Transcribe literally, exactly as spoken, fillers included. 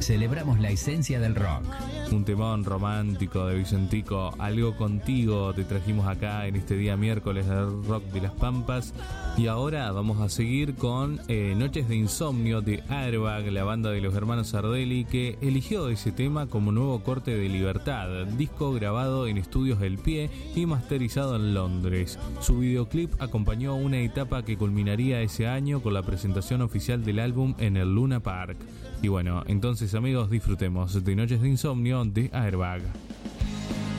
celebramos la esencia del rock. Un temón romántico de Vicentico, Algo Contigo, te trajimos acá en este día miércoles del Rock de las Pampas. Y ahora vamos a seguir con eh, Noches de Insomnio de Airbag, la banda de los hermanos Sardelli, que eligió ese tema como nuevo corte de Libertad, disco grabado en estudios El Pie y masterizado en Londres. Su videoclip acompañó una etapa que culminaría ese año con la presentación oficial del álbum en el Luna Park. Y bueno, entonces amigos, disfrutemos de Noches de Insomnio de Airbag.